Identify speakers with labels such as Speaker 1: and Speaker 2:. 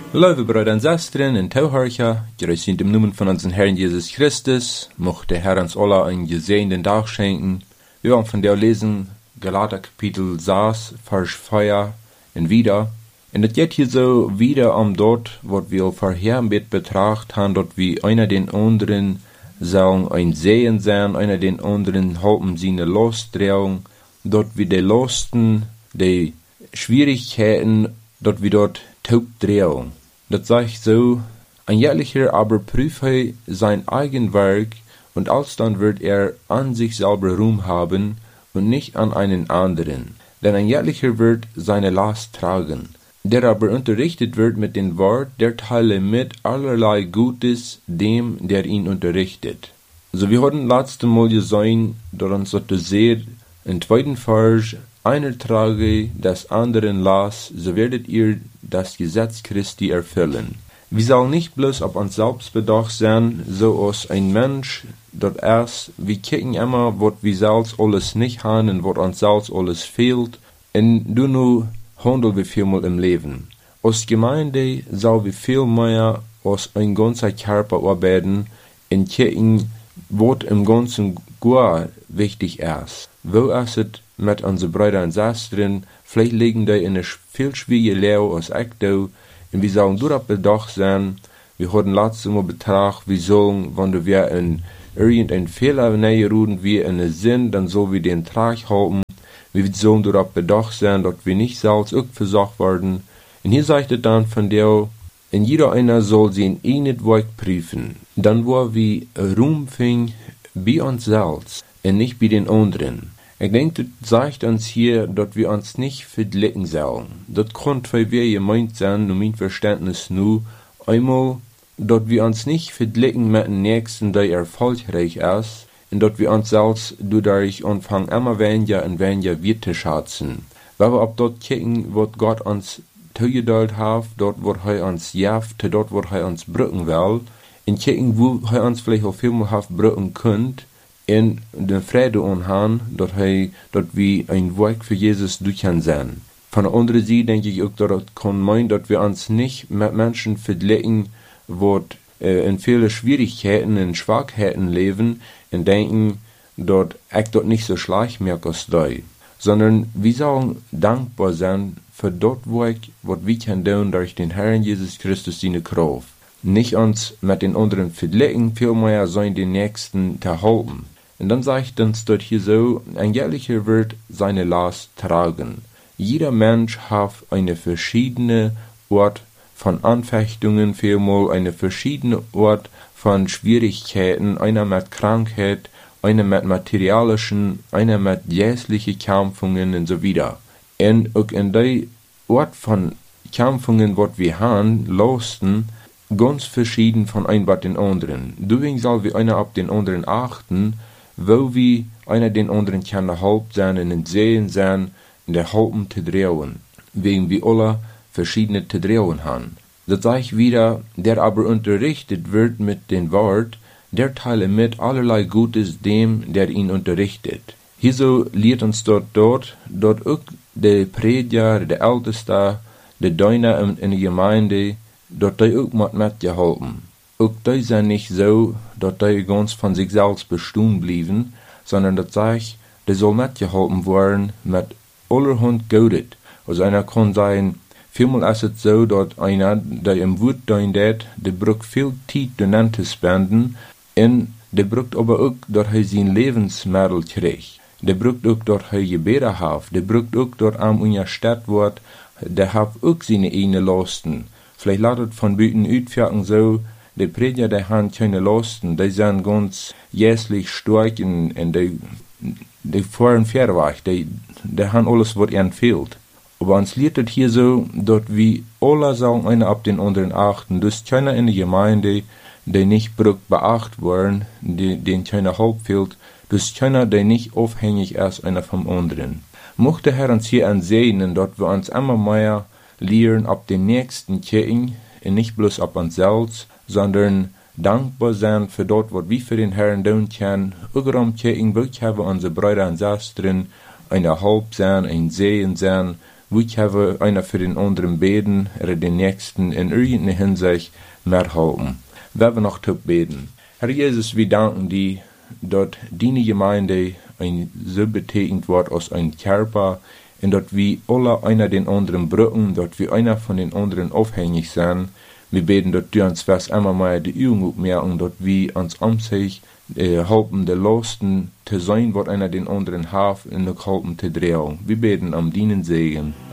Speaker 1: Lieve Brüder und Schwestern in Tauhörcher, grüß in dem Namen von unserem Herrn Jesus Christus, mocht der Herr uns alle einen gesegneten Tag schenken. Wir wollen von der lesen, Galater Kapitel 6, Vers 4 und wieder. Und es geht hier so wieder dort, was wir vorher mit betrachtet haben, dort wie einer den anderen sollen ein Sehen sein, einer den anderen halten seine Lostdrehung, dort wie die Losten, die Schwierigkeiten, dort wie dort Taubdrehung. Das sagt so, ein jährlicher aber prüfe sein eigen Werk und alsdann wird er an sich selber Ruhm haben und nicht an einen anderen. Denn ein jährlicher wird seine Last tragen. Der aber unterrichtet wird mit dem Wort, der teile mit allerlei Gutes dem, der ihn unterrichtet. So wir hatten letzte Mal gesehen, dass uns das sehr im zweiten Vers, einer trage des anderen Last, so werdet ihr das Gesetz Christi erfüllen. Wir sollen nicht bloß auf uns selbst bedacht sein, so als ein Mensch, dort erst, wir kicken immer, was wir selbst alles nicht haben und was uns selbst alles fehlt, und du nur handeln wir vielmal im Leben. Als Gemeinde sollen wir viel mehr als ein ganzer Körper arbeiten und kicken, was im Ganzen gut wichtig ist. Wo ist es mit unseren Brüdern und Schwestern, vielleicht liegen die in einer viel schwierigen Lehre als ich da, und wir sollen darauf bedacht sein, wir hatten letztes Mal betrachtet, wir sollen, wenn wir in irgendeinen Fehler näher ruden, wir in den Sinn, dann sollen wir den Trag halten, wir sollen darauf bedacht sein, dass wir nicht selbst auch versorgt werden. Und hier sagt es dann von der, und jeder einer soll sein eigenes Werk prüfen, dann wo wir Ruhm finden bei uns selbst und nicht bei den anderen. Ich denke, das sagt uns hier, dass wir uns nicht vergleichen sollen. Das kann für wir gemeint sein, nur mein Verständnis nur, einmal, dass wir uns nicht vergleichen mit dem Nächsten, der erfolgreich ist, und dass wir uns selbst dadurch anfangen, immer weniger und weniger wertzuschätzen. Weil wir ab dort kicken, was Gott uns zugeteilt hat, dort, wo er uns jaft, dort, wo er uns brücken will, und kicken, wo er uns vielleicht auch viel mehr brücken könnte, in den Friede anhaben, dass wir ein Werk für Jesus durchgehen sein. Von der anderen Seite denke ich auch, dass das kann meinen, dass wir uns nicht mit Menschen vergleichen, die in viele Schwierigkeiten und Schwachheiten leben und denken, dass ich dort nicht so schlecht merke als die. Sondern wir sollen dankbar sein für das Werk, was wir können tun durch den Herrn Jesus Christus seine Kraft. Nicht uns mit den anderen vergleichen, vielmehr sollen den Nächsten zu halten. Und dann sagt uns dort hier so, ein Jährlicher wird seine Last tragen. Jeder Mensch hat eine verschiedene Art von Anfechtungen, vielmal eine verschiedene Art von Schwierigkeiten, einer mit Krankheit, einer mit materialischen, einer mit jährlichen Kämpfungen und so weiter. Und auch in der Art von Kämpfungen, was wir haben, losten, ganz verschieden von einem bei den anderen. Deswegen soll wir einer auf den anderen achten, wo wir einer den anderen kann Haupt sein und in Sehen sein, in der Haupten zu drehen, wegen wir alle verschiedene zu drehen haben. Das sage ich wieder, der aber unterrichtet wird mit dem Wort, der teile mit allerlei Gutes dem, der ihn unterrichtet. Hieso lehrt uns dort auch der Prediger, der Älteste, der Deuner in der Gemeinde, dort die auch mit geholfen. Auch die sind nicht so, dass die ganz von sich selbst bestehen blieben, sondern das sage ich, die soll mitgeholfen werden mit allerhand Gutes. Also einer kann sagen, vielmal ist es so, dass einer, der im Wut dient, der braucht viel Zeit daran zu spenden, und der braucht aber auch, dass er sein Lebensmittel kriegt. Der braucht auch, dass er Gebete hat, der braucht auch, dass er unterstützt wird, der hat auch seine eigenen Lasten. Vielleicht lautet von Büten utfjagen so, die Prediger, die haben keine Lasten, die sind ganz jässlich stark und die fahren Fährweg, die haben alles, was ihnen fehlt. Aber uns lehrt es hier so, dass wir alle sollen einer auf den anderen achten. Das ist keiner in der Gemeinde, der nicht beachtet werden, den keiner Haupt fehlt. Das ist keiner, der nicht aufhängig ist, einer vom anderen. Mochte Herr uns hier ansehen, dass wir uns immer mehr lehren, auf den Nächsten kicken, und nicht bloß auf uns selbst, sondern dankbar sein für dort, was wir für den Herrn tun können. Überall kicken, wirklich haben unsere Brüder und Schwestern eine Haupt sein, ein Sehen sein, wie können einer für den anderen beten, oder den Nächsten in irgendeiner Hinsicht mehr helfen. Wir noch beten. Herr Jesus, wir danken dir, dass deine Gemeinde ein so betekend wird als ein Körper, und dass wir alle einer den anderen brücken, dass wir einer von den anderen aufhängig sind. Wir beten, dass du uns was einmal mal die Übung merken, dass wir uns sich helfen, der Losten zu sein, was einer den anderen hat, und helfen zu drehen. Wir beten am Dienen Segen.